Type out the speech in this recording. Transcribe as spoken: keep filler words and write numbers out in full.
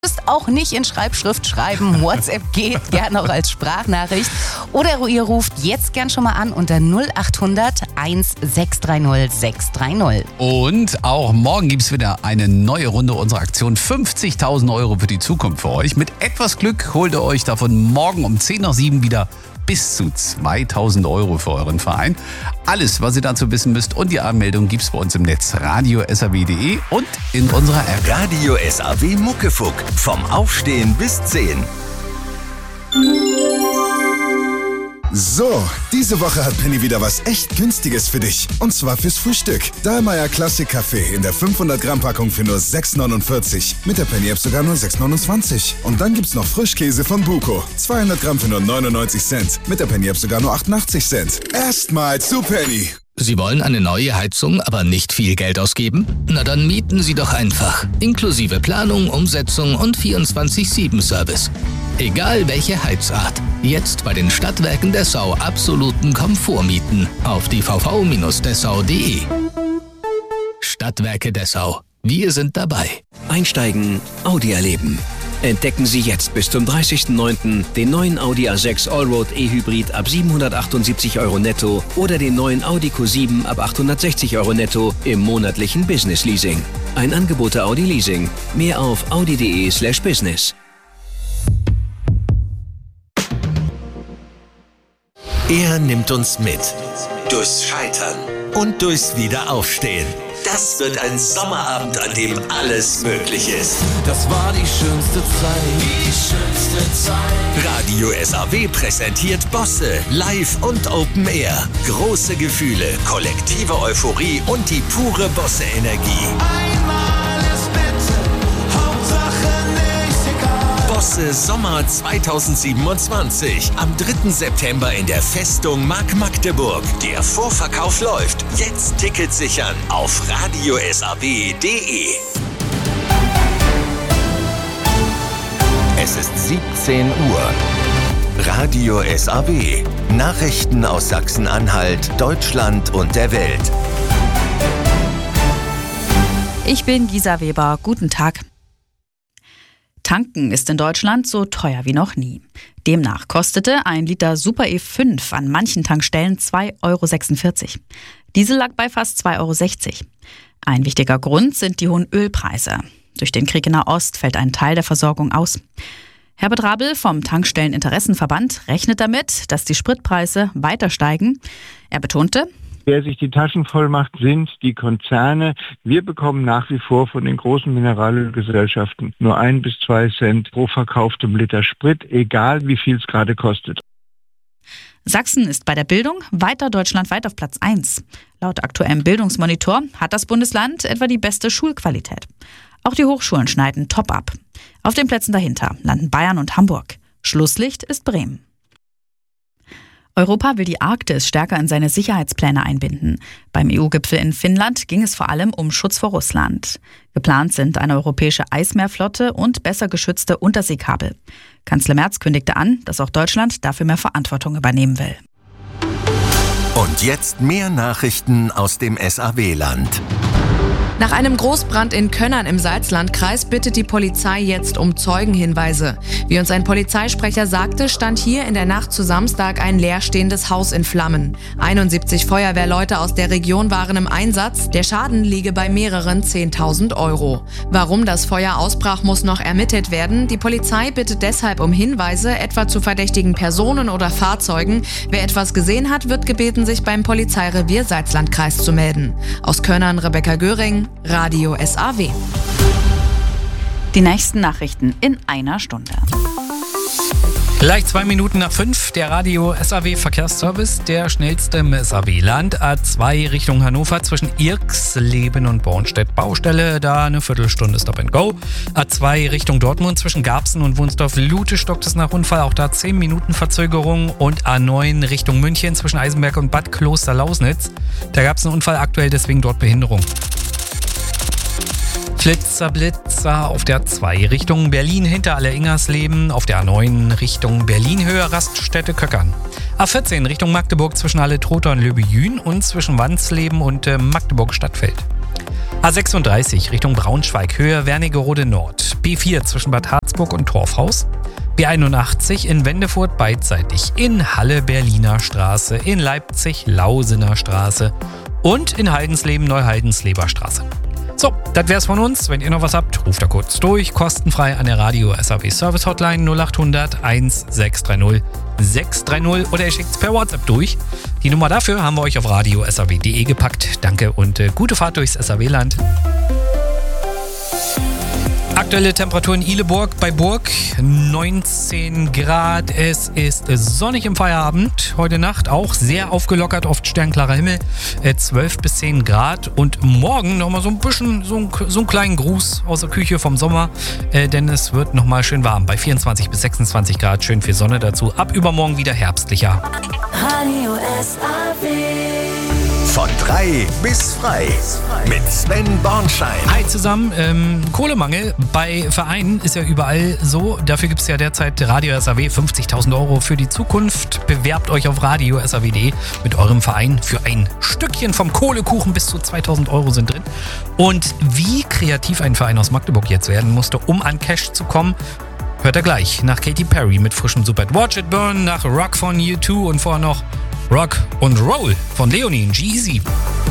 müsst auch nicht in Schreibschrift schreiben. WhatsApp geht, gerne auch als Sprachnachricht. Oder ihr ruft jetzt gern schon mal an unter null acht hundert sechs drei null sechs drei null. Und auch morgen gibt es wieder eine neue Runde unserer Aktion. fünfzigtausend Euro für die Zukunft für euch. Mit etwas Glück holt ihr euch davon morgen um zehn nach sieben wieder bis zu zweitausend Euro für euren Verein. Alles, was ihr dazu wissen müsst und die Anmeldung gibt's bei uns im Netz radio s a w punkt d e und in unserer App. Radio S A W Muckefuck. Vom Aufstehen bis zehn. So, diese Woche hat Penny wieder was echt Günstiges für dich. Und zwar fürs Frühstück. Dahlmeier Classic Kaffee in der fünfhundert Gramm Packung für nur sechs neunundvierzig. Mit der Penny App sogar nur sechs neunundzwanzig. Und dann gibt's noch Frischkäse von Buko. zweihundert Gramm für nur neunundneunzig Cent. Mit der Penny App sogar nur achtundachtzig Cent. Erstmal zu Penny. Sie wollen eine neue Heizung, aber nicht viel Geld ausgeben? Na dann mieten Sie doch einfach. Inklusive Planung, Umsetzung und vierundzwanzig sieben Service. Egal welche Heizart. Jetzt bei den Stadtwerken Dessau absoluten Komfort mieten. Auf d v v Bindestrich dessau punkt d e. Stadtwerke Dessau. Wir sind dabei. Einsteigen, Audi erleben. Entdecken Sie jetzt bis zum dreißigsten neunten den neuen Audi A sechs Allroad E-Hybrid ab siebenhundertachtundsiebzig Euro netto oder den neuen Audi Q sieben ab achthundertsechzig Euro netto im monatlichen Business Leasing. Ein Angebot der Audi Leasing. Mehr auf audi punkt d e slash business. Er nimmt uns mit. Durchs Scheitern und durchs Wiederaufstehen. Das wird ein Sommerabend, an dem alles möglich ist. Das war die schönste Zeit. Die schönste Zeit. Radio S A W präsentiert Bosse live und Open Air. Große Gefühle, kollektive Euphorie und die pure Bosse-Energie. Einmal ist bitte, Hauptsache nicht egal. Bosse Sommer zweitausendsiebenundzwanzig. Am dritten September in der Festung Mark Magdeburg. Der Vorverkauf läuft. Jetzt Tickets sichern auf radio s a w punkt d e. Es ist siebzehn Uhr. Radio S A W. Nachrichten aus Sachsen-Anhalt, Deutschland und der Welt. Ich bin Gisa Weber. Guten Tag. Tanken ist in Deutschland so teuer wie noch nie. Demnach kostete ein Liter Super E fünf an manchen Tankstellen zwei Euro sechsundvierzig. Diesel lag bei fast zwei Euro sechzig. Ein wichtiger Grund sind die hohen Ölpreise. Durch den Krieg in Nahost fällt ein Teil der Versorgung aus. Herbert Rabel vom Tankstelleninteressenverband rechnet damit, dass die Spritpreise weiter steigen. Er betonte: Wer sich die Taschen voll macht, sind die Konzerne. Wir bekommen nach wie vor von den großen Mineralölgesellschaften nur ein bis zwei Cent pro verkauftem Liter Sprit, egal wie viel es gerade kostet. Sachsen ist bei der Bildung weiter deutschlandweit auf Platz eins. Laut aktuellem Bildungsmonitor hat das Bundesland etwa die beste Schulqualität. Auch die Hochschulen schneiden top ab. Auf den Plätzen dahinter landen Bayern und Hamburg. Schlusslicht ist Bremen. Europa will die Arktis stärker in seine Sicherheitspläne einbinden. Beim E U-Gipfel in Finnland ging es vor allem um Schutz vor Russland. Geplant sind eine europäische Eismeerflotte und besser geschützte Unterseekabel. Kanzler Merz kündigte an, dass auch Deutschland dafür mehr Verantwortung übernehmen will. Und jetzt mehr Nachrichten aus dem S A W-Land. Nach einem Großbrand in Könnern im Salzlandkreis bittet die Polizei jetzt um Zeugenhinweise. Wie uns ein Polizeisprecher sagte, stand hier in der Nacht zu Samstag ein leerstehendes Haus in Flammen. einundsiebzig Feuerwehrleute aus der Region waren im Einsatz. Der Schaden liege bei mehreren zehntausend Euro. Warum das Feuer ausbrach, muss noch ermittelt werden. Die Polizei bittet deshalb um Hinweise, etwa zu verdächtigen Personen oder Fahrzeugen. Wer etwas gesehen hat, wird gebeten, sich beim Polizeirevier Salzlandkreis zu melden. Aus Könnern Rebecca Göring, Radio S A W. Die nächsten Nachrichten in einer Stunde. Gleich zwei Minuten nach fünf, der Radio S A W Verkehrsservice, der schnellste im S A W-Land. A zwei Richtung Hannover zwischen Irxleben und Bornstedt Baustelle, da eine Viertelstunde Stop and Go. A zwei Richtung Dortmund zwischen Garbsen und Wunsdorf-Lute stockt es nach Unfall, auch da zehn Minuten Verzögerung. Und A neun Richtung München zwischen Eisenberg und Bad Kloster-Lausnitz. Da gab es einen Unfall, aktuell deswegen dort Behinderung. Flitzer, Blitzer auf der A zwei Richtung Berlin hinter Alleringersleben, auf der A neun Richtung Berlin-Höhe Raststätte Köckern. A vierzehn Richtung Magdeburg zwischen Halle-Trotha und Löbejün und zwischen Wansleben und äh, Magdeburg-Stadtfeld. A sechsunddreißig Richtung Braunschweig, Höhe Wernigerode Nord. B vier zwischen Bad Harzburg und Torfhaus. B einundachtzig in Wendefurt beidseitig. In Halle Berliner Straße. In Leipzig Lausener Straße. Und in Haldensleben Neuhaldensleber Straße. So, das wär's von uns. Wenn ihr noch was habt, ruft da kurz durch. Kostenfrei an der Radio S A W Service Hotline null acht hundert sechshundertsechzig sechshundertdreißig oder ihr schickt's per WhatsApp durch. Die Nummer dafür haben wir euch auf radio s a w punkt d e gepackt. Danke und äh, gute Fahrt durchs S A W-Land. Aktuelle Temperatur in Ihleburg bei Burg, neunzehn Grad. Es ist sonnig im Feierabend. Heute Nacht auch sehr aufgelockert, oft sternklarer Himmel, zwölf bis zehn Grad. Und morgen nochmal so ein bisschen, so, ein, so einen kleinen Gruß aus der Küche vom Sommer, äh, denn es wird nochmal schön warm bei vierundzwanzig bis sechsundzwanzig Grad. Schön viel Sonne dazu. Ab übermorgen wieder herbstlicher. Radio S A W. Von drei bis frei mit Sven Bornschein. Hi zusammen. Ähm, Kohlemangel bei Vereinen ist ja überall so. Dafür gibt es ja derzeit Radio S A W fünfzigtausend Euro für die Zukunft. Bewerbt euch auf radio s a w punkt d e mit eurem Verein für ein Stückchen vom Kohlekuchen. Bis zu zweitausend Euro sind drin. Und wie kreativ ein Verein aus Magdeburg jetzt werden musste, um an Cash zu kommen, hört ihr gleich. Nach Katy Perry mit frischem Super Watch It Burn, nach Rock von U zwei und vorher noch Rock und Roll von Leonie und G-Eazy.